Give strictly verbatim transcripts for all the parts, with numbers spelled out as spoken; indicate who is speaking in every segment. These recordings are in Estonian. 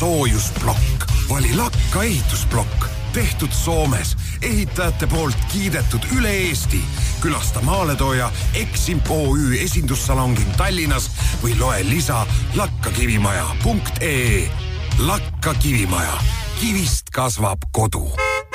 Speaker 1: soojusblokk. Vali Lakka ehitusblokk. Tehtud Soomes. Ehitajate poolt kiidetud üle Eesti. Külasta maaletooja Eximp O Ü esindussalongin Tallinnas või loe lisa lakkakivimaja punkt ee. Lakka Kivimaja. Kivist kasvab kodu.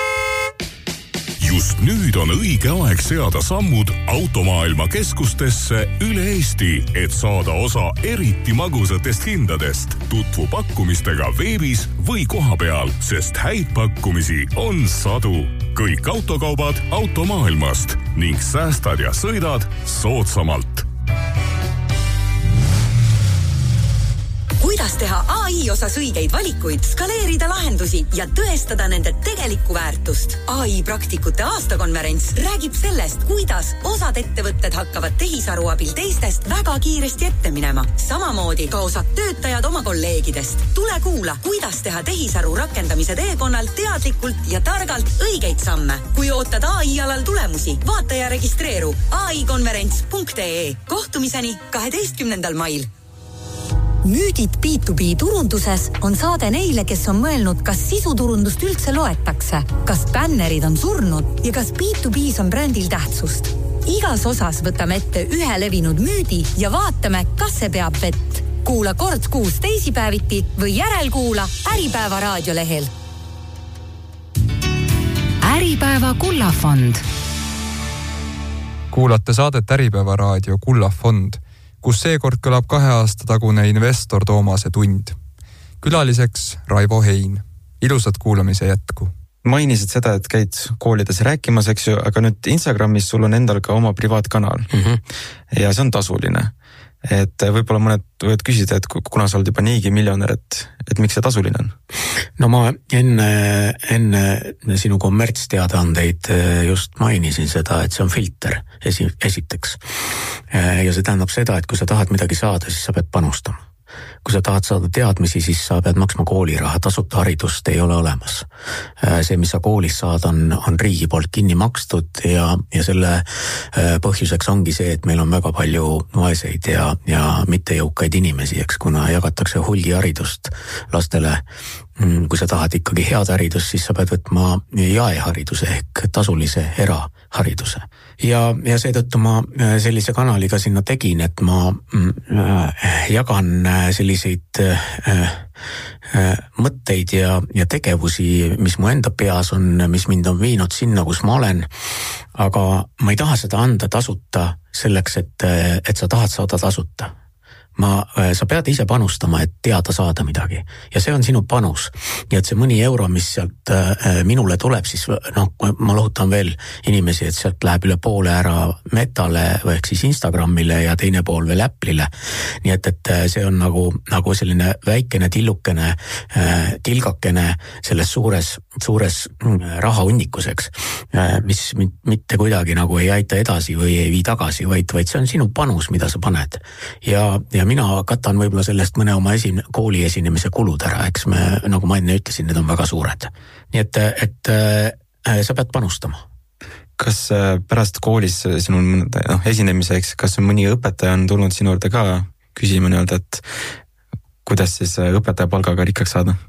Speaker 2: Just nüüd on õige aeg seada sammud automaailma keskustesse üle Eesti, et saada osa eriti magusatest hindadest. Tutvu pakkumistega veebis või kohapeal, sest häid pakkumisi on sadu. Kõik autokaubad automaailmast ning säästad ja sõidad soodsamalt.
Speaker 3: Kuidas teha A I osas õigeid valikuid, skaleerida lahendusi ja tõestada nende tegelikku väärtust? A I praktikute aastakonverents räägib sellest, kuidas osad ettevõtted hakkavad tehisaru abil teistest väga kiiresti ette minema. Samamoodi ka osad töötajad oma kolleegidest. Tule kuula, kuidas teha tehisaru rakendamise teekonnal teadlikult ja targalt õigeid samme. Kui ootad A I alal tulemusi, vaata ja registreeru A I konverents punkt ee. Kohtumiseni kaheteistkümnendal mail. Müüdid B to B turunduses on saade neile, kes on mõelnud, kas sisuturundust üldse loetakse, kas bännerid on surnud ja kas B to B's on brändil tähtsust. Igas osas võtame ette ühe levinud müüdi ja vaatame, kas see peab vett. Kuula kord kuus teisipäeviti või järelkuula Äripäeva raadiolehel. Äripäeva Kullafond.
Speaker 4: Kuulate saadet Äripäeva raadio Kullafond, kus seekord kõlab kahe aasta tagune investor Toomase tund. Külaliseks Raivo Hein. Ilusat kuulamise jätku.
Speaker 5: Mainisid seda, et käid koolides rääkimas, eks ju, aga nüüd Instagramis sul on endal ka oma privaatkanal. Mm-hmm. Ja see on tasuline. Et võib-olla mõned võivad küsida, et kuna sa oled juba niigi miljonär, et, et miks see tasuline on?
Speaker 6: No ma enne, enne sinu kommertsteadaandeid just mainisin seda, et see on filter esi, esiteks. Ja see tähendab seda, et kui sa tahad midagi saada, siis sa pead panustama. Kui sa tahad saada teadmisi, siis sa pead maksma kooliraha, tasuta haridust ei ole olemas. See, mis sa koolis saad, on, on riigi poolt kinni makstud ja, ja selle põhjuseks ongi see, et meil on väga palju vaeseid ja, ja mittejõukaid inimesi, eks, kuna jagatakse hulgi haridust lastele. Kui sa tahad ikkagi head haridust, siis sa pead võtma jaehariduse ehk tasulise erahariduse. Ja, ja seetõttu ma sellise kanaliga sinna tegin, et ma jagan selliseid mõtteid ja, ja tegevusi, mis mu enda peas on, mis mind on viinud sinna, kus ma olen. Aga ma ei taha seda anda tasuta selleks, et, et sa tahad saada tasuta. Ma, sa pead ise panustama, et teada saada midagi. Ja see on sinu panus. Ja et see mõni euro, mis sealt minule tuleb, siis noh, ma lohutan veel inimesi, et sealt läheb üle poole ära Metale või ehk siis Instagramile ja teine pool veel Apple'ile. Nii et, et see on nagu, nagu selline väikene tillukene, tilgakene selles suures, suures rahahunnikuseks, mis mitte kuidagi nagu ei aita edasi või ei vii tagasi, vaid, vaid see on sinu panus, mida sa paned. Ja, ja mina katan võib-olla sellest mõne oma esin, kooli esinemise kulud ära, eks me, nagu ma enne ütlesin, need on väga suured. Nii et, et äh, sa pead panustama.
Speaker 5: Kas äh, pärast koolis sinu no, esinemiseks, kas mõni õpetaja on tulnud sinu juurde ka küsima nii-öelda, et kuidas siis õpetaja palgaga rikkaks saada?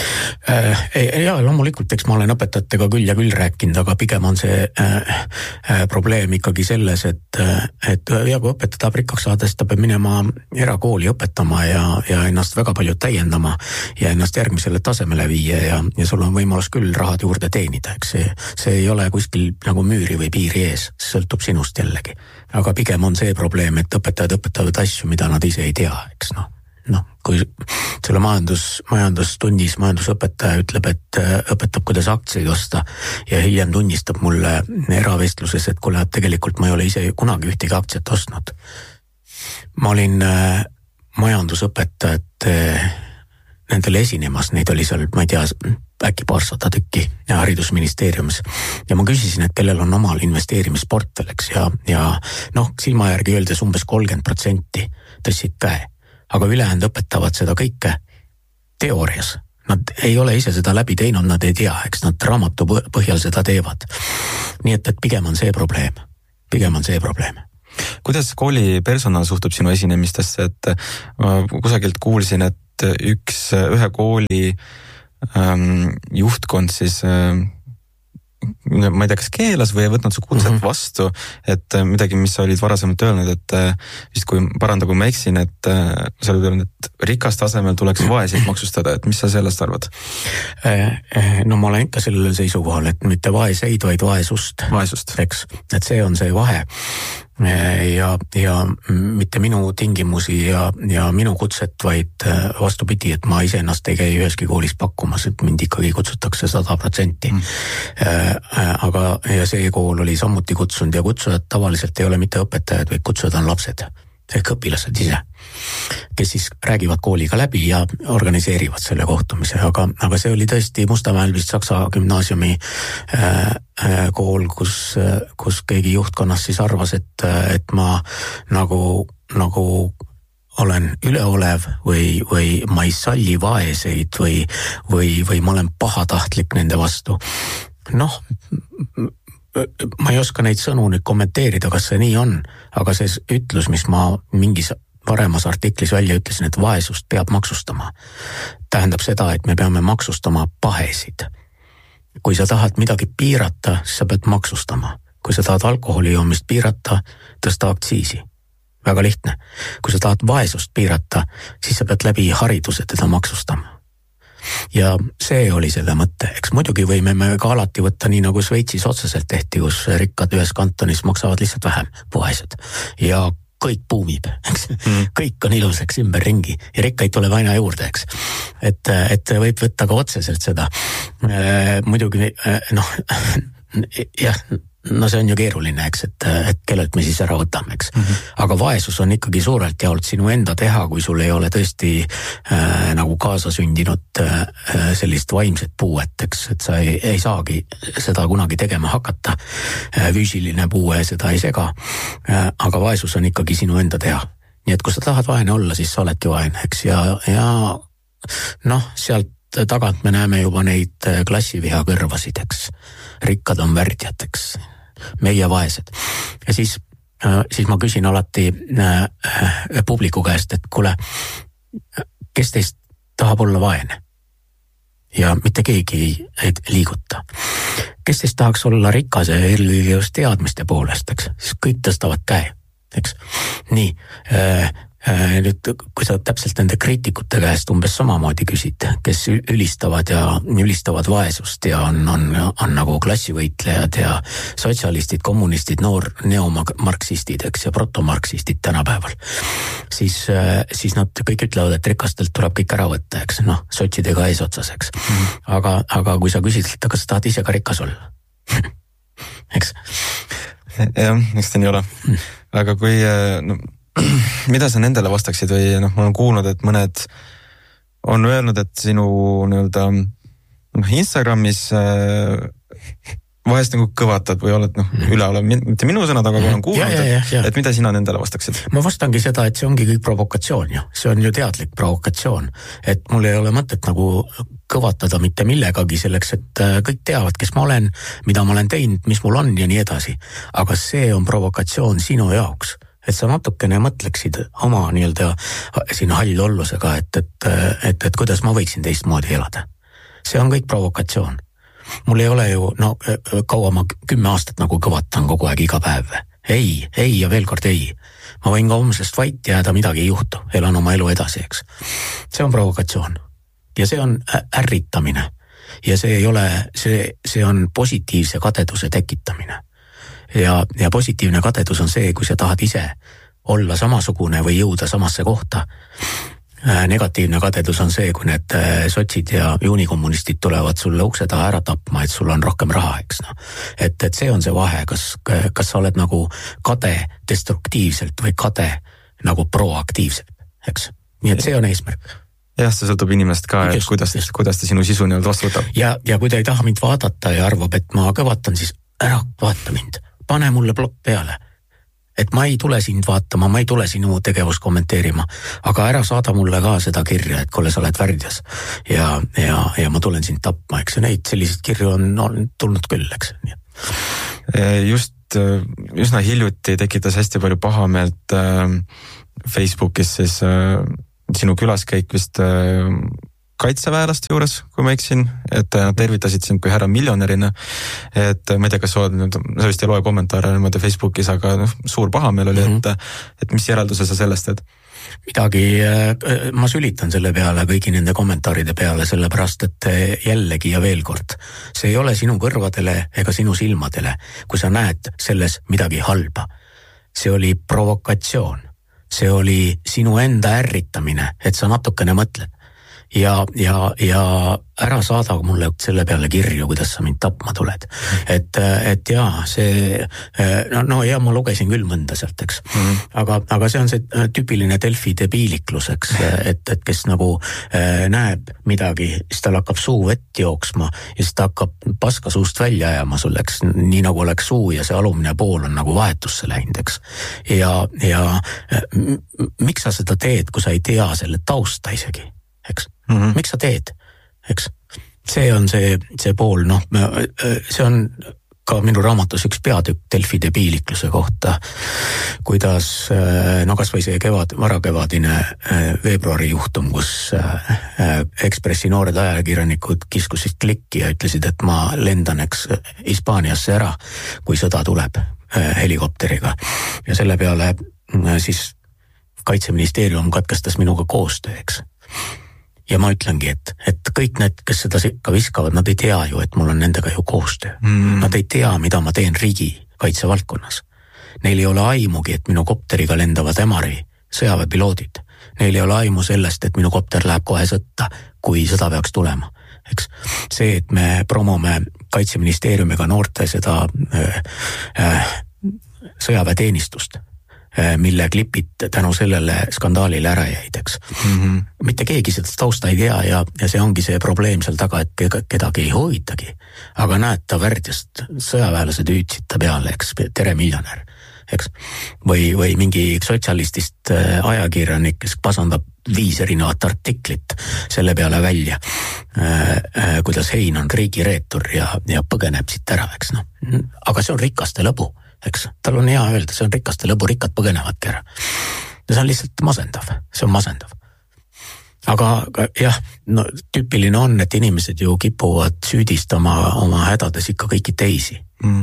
Speaker 6: Ja loomulikult, eks ma olen õpetajatega küll ja küll rääkinud, aga pigem on see äh, probleem ikkagi selles, et, et ja kui õpetaja tahab rikkaks saada, siis ta peab minema erakooli õpetama ja, ja ennast väga palju täiendama ja ennast järgmisele tasemele viia ja, ja sul on võimalus küll rahad juurde teenida, eks see, see ei ole kuskil nagu müüri või piiri ees, see sõltub sinust jällegi. Aga pigem on see probleem, et õpetajad õpetavad asju, mida nad ise ei tea, eks noh. noh, kui selle majandus, majandustunnis majandusõpetaja ütleb, et õpetab, kuidas aktsiaid osta ja hiljem tunnistab mulle eravestluses, et kuule, tegelikult ma ei ole ise kunagi ühtegi aktsiat ostnud. Ma olin majandusõpetajate nendele esinemas, neid oli seal, ma ei tea, äkki paarsada tükki ja haridusministeeriumis. Ja ma küsisin, et kellel on omal investeerimisportfelleks ja, ja noh, silma järgi öeldes umbes kolmkümmend protsenti tõstsid käe. Aga ülejäänud õpetavad seda kõike teoorias. Nad ei ole ise seda läbi teinud, nad ei tea, eks nad raamatu põhjal seda teevad. Nii et, et pigem on see probleem. Pigem on see probleem.
Speaker 5: Kuidas kooli personal suhtub sinu esinemistesse, et ma kusagilt kuulsin, et et üks, ühe kooli ähm, juhtkond siis äh, ma ei tea, kas keelas või ei võtnud su kutset mm-hmm. vastu, et midagi, mis sa olid varasemalt öelnud, et vist kui paranda, kui ma eksin, et sa olid öelnud, et rikast asemel tuleks vaeseid maksustada, et mis sa sellest arvad?
Speaker 6: No ma olen ikka sellele seisukohal, et mitte vaeseid, vaid vaesust.
Speaker 5: Vaesust.
Speaker 6: Eks, et see on see vahe. Ja, ja mitte minu tingimusi ja, ja minu kutset, vaid vastupidi, et ma ise ennast ei käi üheski koolis pakkumas, et mind ikkagi kutsutakse sada protsenti. Mm. Aga ja see kool oli samuti kutsunud ja kutsujad tavaliselt ei ole mitte õpetajad, vaid kutsujad on lapsed ehk õpilased ise, kes siis räägivad kooliga läbi ja organiseerivad selle kohtumise, aga, aga see oli tõesti Mustamäel vist Saksa gümnaasiumi äh, äh, kool, kus, kus keegi juhtkonnas siis arvas, et, et ma nagu, nagu olen üleolev või, või ma ei salli vaeseid või, või, või ma olen pahatahtlik nende vastu. Noh, ma ei oska neid sõnu nüüd kommenteerida, kas see nii on, aga see ütlus, mis ma mingis paremas artiklis välja ütlesin, et vaesust peab maksustama, tähendab seda, et me peame maksustama pahesid. Kui sa tahad midagi piirata, siis sa pead maksustama. Kui sa tahad alkoholi joomist piirata, tõsta aktsiisi. Väga lihtne. Kui sa tahad vaesust piirata, siis sa pead läbi hariduse teda maksustama. Ja see oli selle mõtte, eks muidugi võime me ka alati võtta nii nagu Šveitsis otseselt tehti, kus rikkad ühes kantonis maksavad lihtsalt vähem, vaesed ja kõik puumib, eks mm. kõik on ilusaks ümber ringi ja rikkaid tuleb aina juurde, eks et, et võib võtta ka otseselt seda muidugi noh jah, no see on ju keeruline, eks, et, et kellelt me siis ära võtame, eks. Mm-hmm. Aga vaesus on ikkagi suurelt jaolt sinu enda teha, kui sul ei ole tõesti äh, nagu kaasasündinud äh, sellist vaimset puuet, eks, et sa ei, ei saagi seda kunagi tegema hakata. Äh, füüsiline puue seda ei sega, äh, aga vaesus on ikkagi sinu enda teha. Nii et kui sa tahad vaene olla, siis sa oledki vaene, eks, ja, ja noh, sealt tagant me näeme juba neid klassiviha kõrvasid, eks. Rikkad on värdjad, eks. Meie vaesed. Ja siis, siis ma küsin alati publiku käest, et kuule, kes teist tahab olla vaene? Ja mitte keegi ei liiguta. Kes teist tahaks olla rikas ja eelkõige just teadmiste poolest, eks? Siis kõik tõstavad käe, eks. Nii, nüüd kui sa täpselt nende kriitikute käest umbes samamoodi küsid, kes ülistavad ja ülistavad vaesust ja on, on, on nagu klassivõitlejad ja sotsialistid, kommunistid, noor neomarksistid, eks, ja protomarksistid tänapäeval, siis, siis nad kõik ütlevad, et rikastelt tuleb kõik ära võtta, eks, noh, sotsidega eesotsas, eks. Mm. Aga, aga kui sa küsid, et kas sa tahad ise ka rikas olla? Eks?
Speaker 5: Jah, eks ta nii ole. Mm. Aga kui, no, mida sa nendele vastaksid või noh, ma olen kuulnud, et mõned on öelnud, et sinu nii-öelda noh, Instagramis äh, vahest nagu kõvatad või oled noh, üleolev, mitte minu sõnad, aga olen kuulnud, ja, ja, ja. Et, et mida sina nendele vastaksid?
Speaker 6: Ma vastangi seda, et see ongi kõik provokatsioon ju, see on ju teadlik provokatsioon, et mul ei ole mõtet nagu kõvatada mitte millegagi selleks, et kõik teavad, kes ma olen, mida ma olen teinud, mis mul on ja nii edasi, aga see on provokatsioon sinu jaoks. Et sa natukene mõtleksid oma nii-öelda siin hallollusega, et, et, et, et kuidas ma võiksin teistmoodi elada. See on kõik provokatsioon. Mul ei ole ju, no kaua ma kümme aastat nagu kõvatan kogu aeg iga päev. Ei, ei ja veel kord ei. Ma võin ka homsest vait jääda, midagi ei juhtu. Elan oma elu edasi, eks. See on provokatsioon. Ja see on ärritamine. Ja see ei ole, see, see on positiivse kadeduse tekitamine. Ja, ja positiivne kadedus on see, kui sa tahad ise olla samasugune või jõuda samasse kohta. Negatiivne kadedus on see, kui need sotsid ja juunikommunistid tulevad sulle ukse taha ära tapma, et sul on rohkem raha, eks no. Et, et see on see vahe, kas, kas sa oled nagu kade destruktiivselt või kade nagu proaktiivselt, eks. Nii et see on eesmärk.
Speaker 5: Jah, see sõltub inimest ka, et just, kuidas, kuidas ta sinu sisu nii-öelda vastu võtab.
Speaker 6: Ja, ja kui ta ei taha mind vaadata ja arvab, et ma kõvatan, siis ära vaata mind. Pane mulle plokk peale, et ma ei tule sind vaatama, ma ei tule sinu tegevust kommenteerima, aga ära saada mulle ka seda kirja, et kuule, sa oled värdjas ja, ja, ja ma tulen sind tapma, eks ja neid selliseid kirju on, on tulnud küll, eks.
Speaker 5: Just üsna hiljuti tekitas hästi palju pahameelt äh, Facebookis siis äh, sinu külaskäik vist kaitseväelaste juures, kui ma eksin, et nad tervitasid sind kui härra miljonärina, et ma ei tea, kas sa oled nüüd, sa vist ei loe kommentaare niimoodi Facebookis, aga noh, suur pahameel oli, mm-hmm. et, et mis järelduse sa sellest teed?
Speaker 6: Midagi, ma sülitan selle peale, kõigi nende kommentaaride peale, sellepärast, et jällegi ja veel kord, see ei ole sinu kõrvadele ega sinu silmadele, kui sa näed selles midagi halba. See oli provokatsioon, see oli sinu enda ärritamine, et sa natukene mõtled. Ja, ja, ja ära saada mulle selle peale kirju, kuidas sa mind tapma tuled. Et, et jaa, see, no, no ja ma lugesin küll mõnda sealt, eks. Mm-hmm. Aga, aga see on see tüüpiline Delfi debiiliklus, eks, et, et kes nagu äh, näeb midagi, siis tal hakkab suu vett jooksma ja siis ta hakkab paska suust välja ajama sul, eks, nii nagu oleks suu ja see alumine pool on nagu vahetusse läinud, eks. Ja, ja m- miks sa seda teed, kui sa ei tea selle tausta isegi, eks? Mm-hmm. Miks sa teed, eks? See on see, see pool, noh, see on ka minu raamatus üks peatükk Delfi debiilikluse kohta, kuidas, no kas või see kevad, varakevadine veebruari juhtum, kus Ekspressi noored ajakirjanikud kiskusid klikki ja ütlesid, et ma lendan eks Hispaaniasse ära, kui sõda tuleb helikopteriga. Ja selle peale siis Kaitseministeerium katkestas minuga koostööks. Ja ma ütlengi, et, et kõik need, kes seda sikka viskavad, nad ei tea ju, et mul on nendega ju koostöö. Mm. Nad ei tea, mida ma teen riigi kaitsevaldkonnas. Neil ei ole aimugi, et minu kopteriga lendavad Emari sõjaväepiloodid. Neil ei ole aimu sellest, et minu kopter läheb kohe sõtta, kui sõda peaks tulema. Eks see, et me promome Kaitseministeeriumiga noorte seda äh, äh, sõjaväeteenistust, mille klipid tänu sellele skandaalile ära jäid, eks. Mm-hmm. Mitte keegi seda tausta ei tea ja, ja see ongi see probleem seal taga, et kedagi ei huvitagi. Aga näed, ta värdjast sõjaväelased hüüdsid ta peale, eks, tere miljonär, eks. Või, või mingi sotsialistist ajakirjanik, kes pasandab viis erinevat artiklit selle peale välja, kuidas Hein on riigireetur ja, ja põgeneb siit ära, eks, noh. Aga see on rikaste lõbu. Eks, tal on hea öelda, see on rikaste lõbu, rikkad põgenevadki ära. Ja see on lihtsalt masendav, see on masendav. Aga jah, no tüüpiline on, et inimesed ju kipuvad süüdistama oma hädades ikka kõiki teisi. Mm.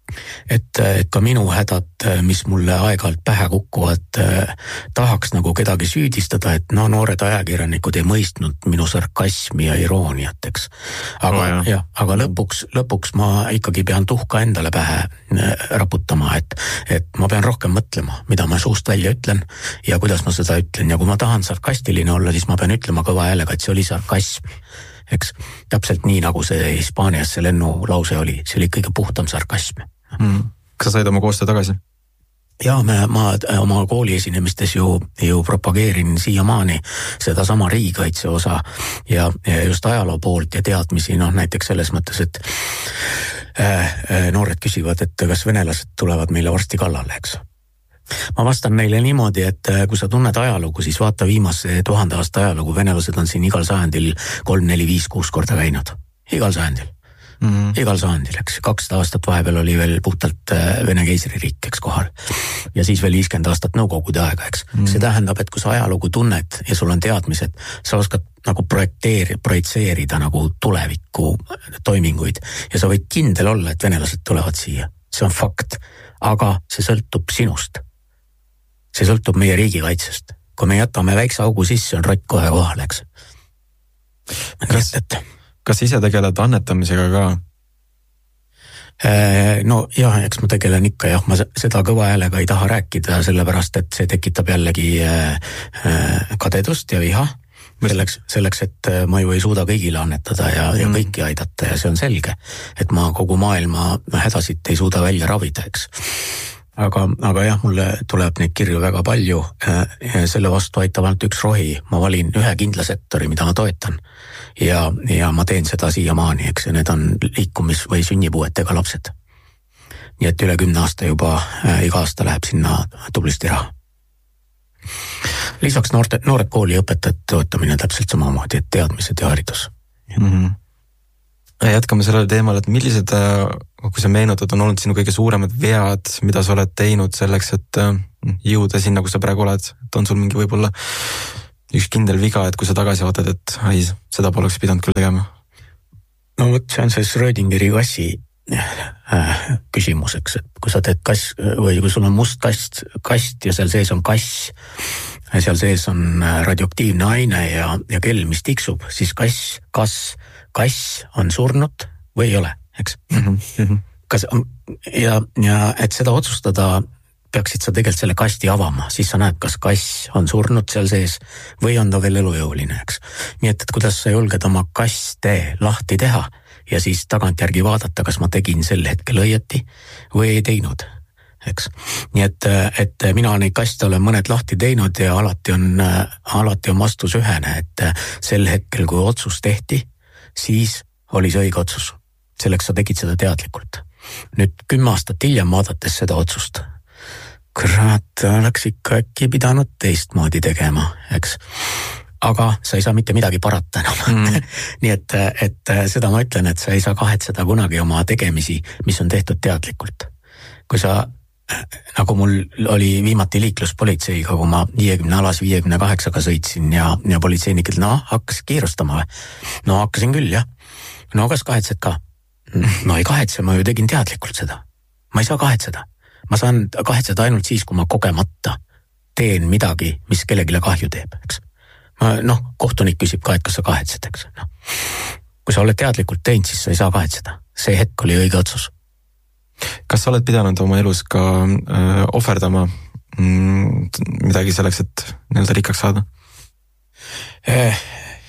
Speaker 6: Et, et ka minu hädad, mis mulle aeg-ajalt pähe kukuvad, tahaks nagu kedagi süüdistada, et no noored ajakirjanikud ei mõistnud minu sarkasmi ja irooniat, eks. Aga, oh, jah, aga lõpuks, lõpuks ma ikkagi pean tuhka endale pähe raputama, et, et ma pean rohkem mõtlema, mida ma suust välja ütlen ja kuidas ma seda ütlen. Ja kui ma tahan sarkastiline olla, siis ma pean ütlema kõva häälega, et see oli sarkasm. Eks, täpselt nii, nagu see Hispaanias see lennulause oli, see oli kõige puhtam sarkasm.
Speaker 5: Mm. Kas sa said oma koostöö tagasi?
Speaker 6: Jaa, ma, ma oma kooli esinemistes ju, ju propageerin siiamaani seda sama riigikaitse osa ja, ja just ajaloo poolt ja teadmisi, noh näiteks selles mõttes, et äh, noored küsivad, et kas venelased tulevad meile varsti kallale, eks. Ma vastan neile niimoodi, et kui sa tunned ajalugu, siis vaata viimase tuhande aasta ajalugu, venelased on siin igal sajandil kolm, neli, viis, kuus korda käinud. Igal sajandil. Mm-hmm. Igal sajandil, eks. kakssada aastat vahepeal oli veel puhtalt Vene keisririik, eks, kohal. Ja siis veel viiskümmend aastat Nõukogude aega, eks. Mm-hmm. See tähendab, et kui sa ajalugu tunned ja sul on teadmised, sa oskad nagu projekteeri, projitseerida nagu tuleviku toiminguid ja sa võid kindel olla, et venelased tulevad siia. See on fakt. Aga see sõltub sinust. See sõltub meie riigikaitsest. Kui me jätame väikse augu sisse, on rott kohe kohal, eks.
Speaker 5: Kas, et... kas ise tegeled annetamisega ka?
Speaker 6: No jah, eks ma tegelen ikka, jah, ma seda kõva häälega ei taha rääkida, sellepärast, et see tekitab jällegi kadedust ja viha. Selleks, selleks, et ma ju ei suuda kõigile annetada ja, ja kõiki aidata ja see on selge, et ma kogu maailma hädasid ei suuda välja ravida, eks. Aga, aga jah, mulle tuleb neid kirju väga palju ja selle vastu aitab ainult üks rohi. Ma valin ühe kindla sektori, mida ma toetan ja, ja ma teen seda siiamaani, eks, ja need on liikumis- või sünnipuuetega lapsed. Nii et üle kümne aasta juba äh, iga aasta läheb sinna tublisti raha. Lisaks noorte, noored kooli õpetajad toetamine täpselt samamoodi, et teadmised ja haridus.
Speaker 5: Mm-hmm. Jätkame sellele teemal, et millised, kui sa meenutad, on olnud sinu kõige suuremad vead, mida sa oled teinud selleks, et jõuda sinna, kus sa praegu oled, et on sul mingi võib-olla üks kindel viga, et kui sa tagasi vaatad, et ai, seda poleks pidanud küll tegema?
Speaker 6: No vot, see on see Schrödingeri kassi äh, küsimuseks, et kui sa teed kass või kui sul on must kast, kast ja seal sees on kass, seal sees on radioaktiivne aine ja, ja kell, mis tiksub, siis kass, kas kass on surnud või ei ole, eks? Mm-hmm. Kas, ja, ja et seda otsustada, peaksid sa tegelikult selle kasti avama, siis sa näed, kas kass on surnud seal sees või on ta veel elujõuline, eks. Nii et, et kuidas sa julged oma kaste lahti teha ja siis tagantjärgi vaadata, kas ma tegin sel hetkel õieti või ei teinud, eks. Nii et, et mina neid kaste olen mõned lahti teinud ja alati on, alati on vastus ühene, et sel hetkel, kui otsus tehti, siis oli see õige otsus. Selleks sa tegid seda teadlikult. Nüüd kümme aastat hiljem vaadates seda otsust, kurat, oleks ikka äkki pidanud teistmoodi tegema, eks. Aga sa ei saa mitte midagi parata enam. Mm. Nii et, et seda ma ütlen, et sa ei saa kahetseda kunagi oma tegemisi, mis on tehtud teadlikult. Kui sa, nagu mul oli viimati liikluspolitseiga, kui ma viiekümne alas viiekümne kaheksaga sõitsin ja, ja politseinikid, no hakkas kiirustama või? No hakkasin küll, jah. No kas kahetsed ka? No ei kahetse, ma ju tegin teadlikult seda. Ma ei saa kahetseda. Ma saan kahetseda ainult siis, kui ma kogemata teen midagi, mis kellegile kahju teeb, eks. Ma, noh, kohtunik küsib ka, et kas sa kahetsed, eks. No. Kui sa oled teadlikult teinud, siis sa ei saa kahetseda. See hetk oli õige otsus.
Speaker 5: Kas sa oled pidanud oma elus ka öö, ohverdama mm, midagi selleks, et nii-öelda rikkaks saada?
Speaker 6: Eh,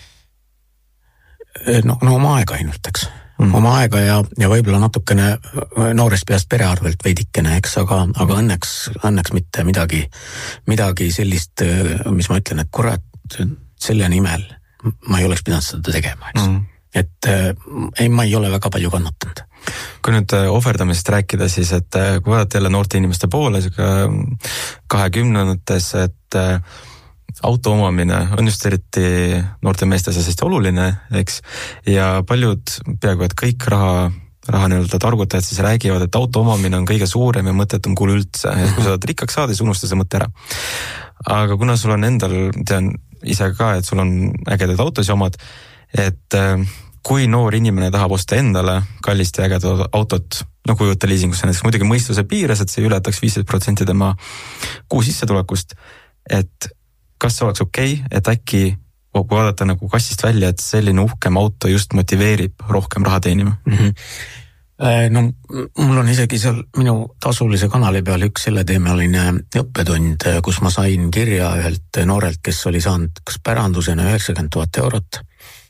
Speaker 6: no, no oma aega ainult, eks. Mm. Oma aega ja, ja võib-olla natukene noorest peast perearvelt veidikene, eks, aga, aga õnneks, õnneks mitte midagi, midagi sellist, mis ma ütlen, et kurat, selle nimel ma ei oleks pidanud seda tegema, eks. Mm. Et ei, ma ei ole väga palju kannatanud.
Speaker 5: Kui nüüd ohverdamisest rääkida, siis et kui vaadata jälle noorte inimeste poole, kahekümnendates, et auto omamine on just eriti noorte meeste seas hästi oluline, eks, ja paljud, peaaegu et kõik raha, raha nii-öelda targutajad siis räägivad, et auto omamine on kõige suurem ja mõttetum kulu üldse, ja kui sa oled rikkaks saada, siis unusta see mõte ära. Aga kuna sul on endal, tean ise ka, et sul on ägedad autosid omad, et kui noor inimene tahab osta endale kallist ja ägedat autot, no kui võtta liisingusse näiteks muidugi mõistuse piires, et see ületaks viisteist protsenti tema kuu sissetulekust, et kas see oleks okei, okay, et äkki kui vaadata nagu kassist välja, et selline uhkem auto just motiveerib rohkem raha teenima?
Speaker 6: Mm-hmm. No mul on isegi seal minu tasulise kanali peal üks selle teemaline õppetund, kus ma sain kirja ühelt noorelt, kes oli saanud kas pärandusena üheksakümmend tuhat eurot,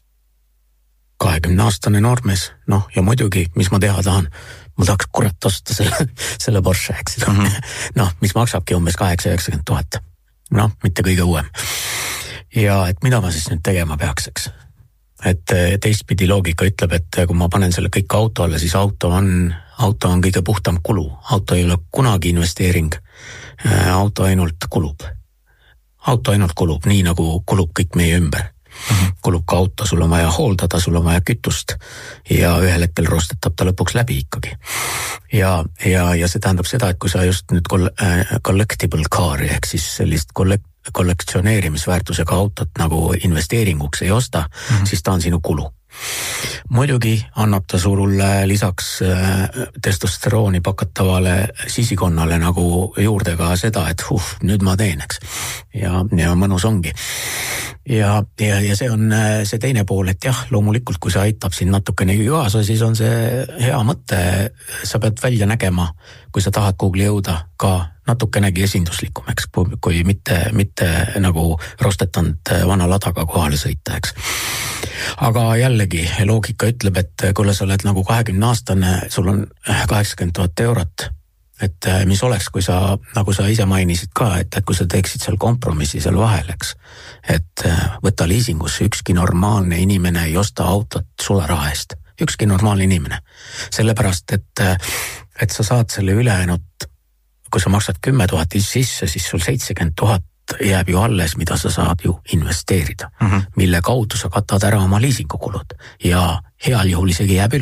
Speaker 6: kahekümne aastane noormees, noh ja muidugi, mis ma teha tahan, ma tahaks kurat osta selle, selle Porsche, eks. Mm-hmm. Noh, mis maksabki umbes kaheksa üheksakümmend tuhat. Noh, mitte kõige uuem. Ja et mida ma siis nüüd tegema peaks, eks. Et teistpidi loogika ütleb, et kui ma panen selle kõik auto alla, siis auto on, auto on kõige puhtam kulu. Auto ei ole kunagi investeering. Auto ainult kulub. Auto ainult kulub, nii nagu kulub kõik meie ümber. Mm-hmm. Kulub ka auto, sul on vaja hooldada, sul on vaja kütust ja ühel hetkel rostetab ta lõpuks läbi ikkagi. Ja, ja, ja see tähendab seda, et kui sa just nüüd koll- äh, collectible car'i ehk siis sellist kollek- kollektsioneerimisväärtusega autot nagu investeeringuks ei osta, mm-hmm. siis ta on sinu kulu. Muidugi annab ta sulle lisaks testosterooni pakatavale sisikonnale nagu juurde ka seda, et huh, nüüd ma teen, eks. Ja, ja mõnus ongi. Ja, ja, ja see on see teine pool, et jah, loomulikult, kui see aitab siin natukenegi kaasa, siis on see hea mõte. Sa pead välja nägema, kui sa tahad kuhugile jõuda, ka natukenegi esinduslikum, eks, kui mitte, mitte nagu rostetanud vana ladaga kohale sõita, eks. Aga jällegi loogika ütleb, et kui sa oled nagu kahekümne aastane, sul on kaheksakümmend tuhat eurot, et mis oleks, kui sa, nagu sa ise mainisid ka, et, et kui sa teeksid seal kompromissi seal vahel, eks, et võta liisingusse, ükski normaalne inimene ei osta autot sularaha eest, ükski normaalne inimene. Sellepärast, et, et sa saad selle ülejäänud, kui sa maksad kümme tuhat sisse, siis sul seitsekümmend tuhat jääb ju alles, mida sa saad ju investeerida, mm-hmm. mille kaudu sa katad ära oma liisingukulud ja heal juhul isegi jääb üle,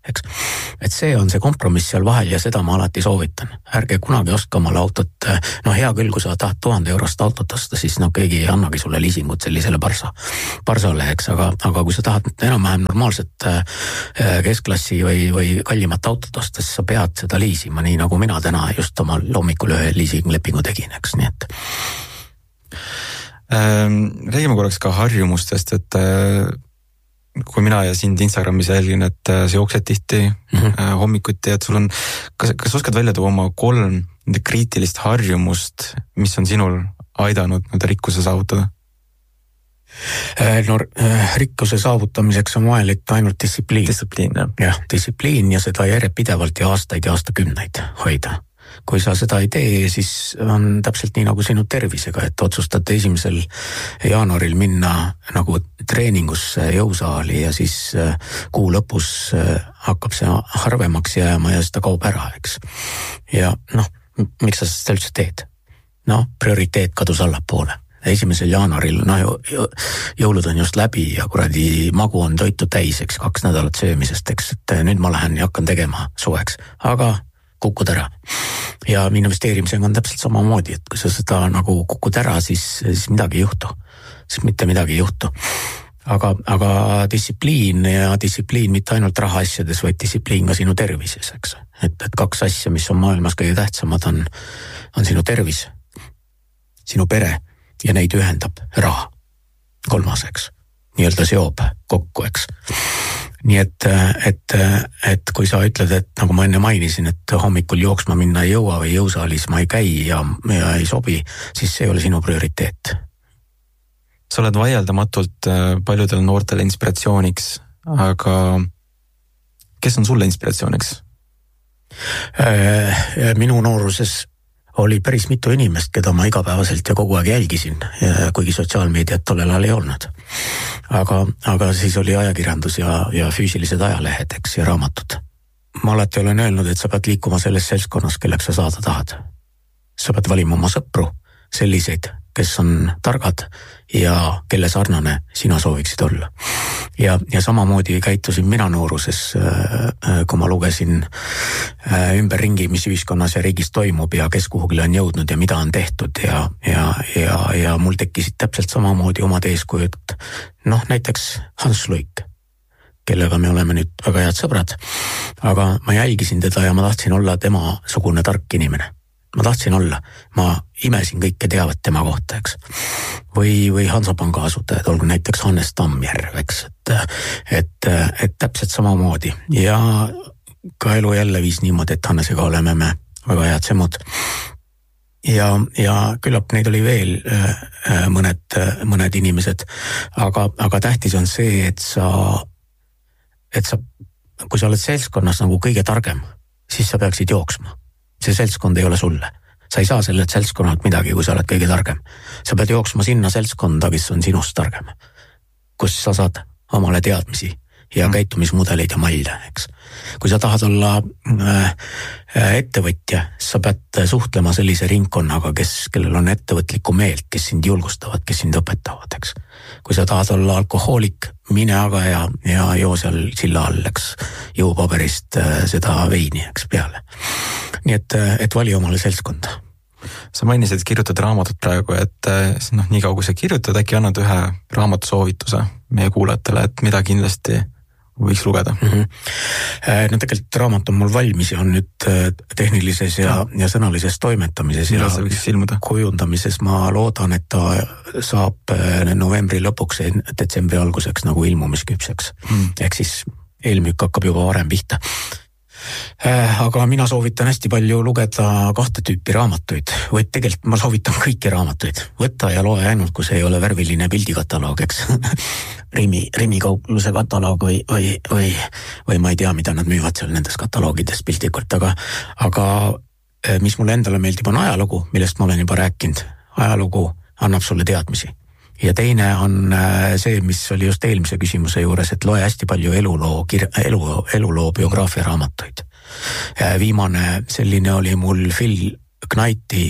Speaker 6: eks. Et see on see kompromiss seal vahel ja seda ma alati soovitan. Ärge kunagi oska omale autot, no hea küll, kui sa tahad tuhande eurost autot osta, siis no keegi ei annagi sulle liisingut sellisele parsa, parsale, eks, aga, aga kui sa tahad enam-vähem normaalset keskklassi või, või kallimat autot osta, siis sa pead seda liisima, nii nagu mina täna just oma loomikul ühe liisinglepingu tegin, eks, nii et.
Speaker 5: Räägime korraks ka harjumustest, et kui mina ja sind Instagramis jälgin, et sa jooksed tihti mm-hmm. hommikuti, et sul on, kas, kas oskad välja tuua oma kolm kriitilist harjumust, mis on sinul aidanud nii-öelda rikkuse saavutada?
Speaker 6: No rikkuse saavutamiseks on vajalik ainult distsipliin.
Speaker 5: Distsipliin, jah.
Speaker 6: Jah, distsipliin ja seda järjepidevalt ja aastaid ja aastakümneid hoida. Kui sa seda ei tee, siis on täpselt nii nagu sinu tervisega, et otsustad esimesel jaanuaril minna nagu treeningusse jõusaali ja siis kuu lõpus hakkab see harvemaks jääma ja seda kaob ära, eks. Ja noh, miks sa seda üldse teed? No, prioriteet kadus allapoole. Esimesel jaanuaril, noh, jõulud on just läbi ja kuradi magu on toitu täis, eks, kaks nädalat söömisest, eks, et nüüd ma lähen ja hakkan tegema suveks, aga kukud ära. Ja investeerimisega on täpselt samamoodi, et kui sa seda nagu kukud ära, siis, siis midagi ei juhtu. Siis mitte midagi ei juhtu. Aga, aga distsipliin ja distsipliin mitte ainult rahaasjades, vaid distsipliin ka sinu tervises, eks. Et, et kaks asja, mis on maailmas kõige tähtsamad, on, on sinu tervis, sinu pere ja neid ühendab raha. Kolmaseks. Nii-öelda seob kokku, eks. Nii et, et, et kui sa ütled, et nagu ma enne mainisin, et hommikul jooksma minna ei jõua või jõusaalis ma ei käi ja, ja ei sobi, siis see ei ole sinu prioriteet.
Speaker 5: Sa oled vaieldamatult paljudel noortele inspiratsiooniks, aga kes on sulle inspiratsiooniks?
Speaker 6: Minu nooruses oli päris mitu inimest, keda ma igapäevaselt ja kogu aeg jälgisin, kuigi sotsiaalmeediat tollel ajal ei olnud. Aga, aga siis oli ajakirjandus ja, ja füüsilised ajalehed, eks, ja raamatud. Ma alati olen öelnud, et sa pead liikuma selles seltskonnas, kelleks sa saada tahad. Sa pead valima oma sõpru, selliseid, kes on targad ja kelle sarnane sina sooviksid olla. Ja, ja samamoodi käitusin mina nooruses, kui ma lugesin ümberringi, mis ühiskonnas ja riigis toimub ja kes kuhugile on jõudnud ja mida on tehtud ja, ja, ja, ja mul tekkisid täpselt samamoodi omad eeskujud. Noh, näiteks Hans Luik, kellega me oleme nüüd väga head sõbrad, aga ma jälgisin teda ja ma tahtsin olla tema sugune tark inimene. Ma tahtsin olla, ma imesin kõike teavet tema kohta, eks. Või, või Hansapanga asutajad, olgu näiteks Hannes Tammjärv, eks, et, et, et täpselt samamoodi. Ja ka elu jälle viis niimoodi, et Hannesega oleme me väga head semmud. Ja, ja küllap neid oli veel mõned, mõned inimesed, aga, aga tähtis on see, et sa, et sa, kui sa oled seltskonnas nagu kõige targem, siis sa peaksid jooksma. See seltskond ei ole sulle. Sa ei saa sellelt seltskonnalt midagi, kui sa oled kõige targem. Sa pead jooksma sinna seltskonda, kes on sinust targem. Kus sa saad omale teadmisi ja käitumismudeleid ja malle, eks. Kui sa tahad olla äh, ettevõtja, sa pead suhtlema sellise ringkonnaga, kes, kellel on ettevõtlikku meelt, kes sind julgustavad, kes sind õpetavad, eks. Kui sa tahad olla alkohoolik, mine aga ja, ja joo seal silla all, eks, jõupaberist äh, seda veini, eks, peale. Nii et, et vali omale seltskonda.
Speaker 5: Sa mainisid, et kirjutad raamatut praegu, et noh, nii kaua kui sa kirjutad, äkki annad ühe raamatu soovituse meie kuulajatele, et mida kindlasti võiks lugeda?
Speaker 6: Mm-hmm. No tegelikult raamat on mul valmis ja on nüüd tehnilises ja, ja sõnalises toimetamises ja, ja kujundamises. Ma loodan, et ta saab novembri lõpuks, detsembri alguseks nagu ilmumisküpseks. Mm. Ehk siis eelmüük hakkab juba varem pihta. Aga mina soovitan hästi palju lugeda kahte tüüpi raamatuid, või tegelikult ma soovitan kõiki raamatuid. Võtta ja loe ainult, kui see ei ole värviline pildikataloog, eks. Rimi, Rimi kaupluse kataloog või, või, või, või ma ei tea, mida nad müüvad seal nendes kataloogides pildikult, aga, aga mis mulle endale meeldib on ajalugu, millest ma olen juba rääkinud. Ajalugu annab sulle teadmisi. Ja teine on see, mis oli just eelmise küsimuse juures, et loe hästi palju eluloo, elu, eluloo biograafia raamatuid. Viimane selline oli mul Phil Knighti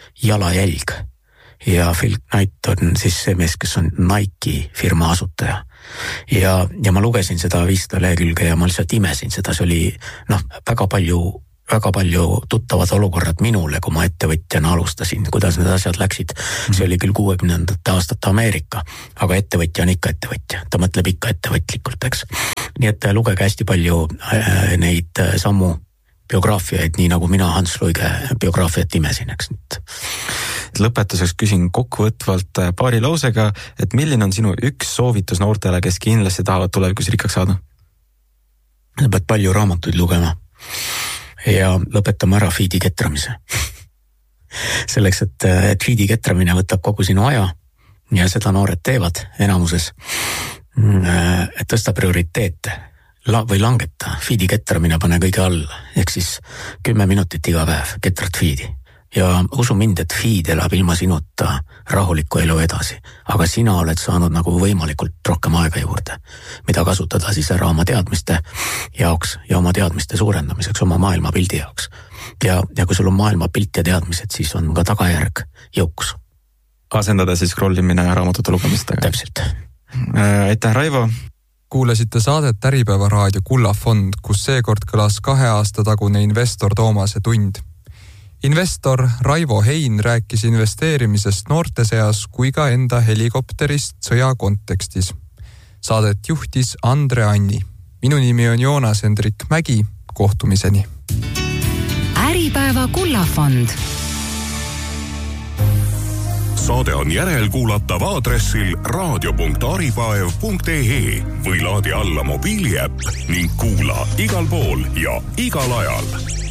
Speaker 6: Jalajälg. Ja Phil Knight on siis see mees, kes on Nike firma asutaja. ja, ja ma lugesin seda viissada lehekülge ja ma lihtsalt imesin seda, see oli noh, väga palju väga palju tuttavad olukorrad minule, kui ma ettevõtjana alustasin, kuidas need asjad läksid. See oli küll kuuekümnendate aastate Ameerika, aga ettevõtja on ikka ettevõtja, ta mõtleb ikka ettevõtlikult, eks. Nii et lugege hästi palju neid sammu biograafiaid, nii nagu mina Hans Luige biograafiat imesin, eks.
Speaker 5: Lõpetuseks küsin kokkuvõtvalt paari lausega, et milline on sinu üks soovitus noortele, kes kindlasti tahavad tulevikus rikkaks saada?
Speaker 6: Pead palju raamatuid lugema ja lõpetama ära feedi ketramise. Selleks, et, et feedi ketramine võtab kogu sinu aja ja seda noored teevad enamuses, et tõsta prioriteete La, või langeta. Feedi ketramine pane kõige alla, ehk siis kümme minutit iga päev ketrad feedi. Ja usu mind, et feed elab ilma sinuta rahulikku elu edasi, aga sina oled saanud nagu võimalikult rohkem aega juurde, mida kasutada siis ära oma teadmiste jaoks ja oma teadmiste suurendamiseks, oma maailmapildi jaoks. Ja, ja kui sul on maailmapilt ja teadmised, siis on ka tagajärg jõukus.
Speaker 5: Asendada siis scrollimine raamatute lugemistega.
Speaker 6: Täpselt.
Speaker 5: Aitäh, Raivo!
Speaker 4: Kuulasite saadet Äripäeva raadio Kullafond, kus seekord kõlas kahe aasta tagune investor Toomase tund. Investor Raivo Hein rääkis investeerimisest noorte seas kui ka enda helikopterist sõja kontekstis. Saadet juhtis Andre Anni. Minu nimi on Joonas Hendrik Mägi. Kohtumiseni.
Speaker 7: Äripäeva Kullafond.
Speaker 2: Saade on järelkuulatav aadressil raadio punkt aripaev punkt ee või laadi alla mobiiliäpp ning kuula igal pool ja igal ajal.